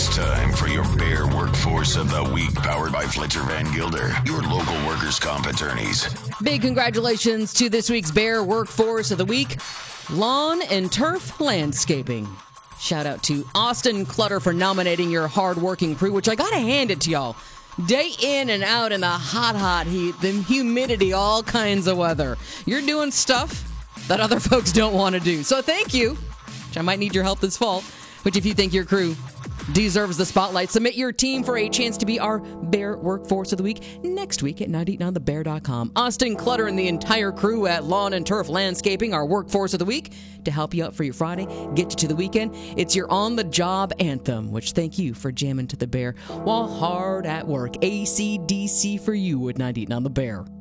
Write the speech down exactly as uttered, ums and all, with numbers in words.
It's time for your Bear Workforce of the Week, powered by Fletcher Van Gilder, your local workers' comp attorneys. Big congratulations to this week's Bear Workforce of the Week, Lawn and Turf Landscaping. Shout out to Austin Clutter for nominating your hardworking crew, which I gotta hand it to y'all. Day in and out in the hot, hot heat, the humidity, all kinds of weather. You're doing stuff that other folks don't want to do. So thank you, which I might need your help this fall. Which if you think your crew deserves the spotlight, submit your team for a chance to be our Bear Workforce of the Week next week at nine eight nine the bear dot com. Austin Clutter and the entire crew at Lawn and Turf Landscaping, our Workforce of the Week, to help you out for your Friday, get you to the weekend. It's your on-the-job anthem, which thank you for jamming to the Bear while hard at work. A C D C for you at nine eight nine the bear.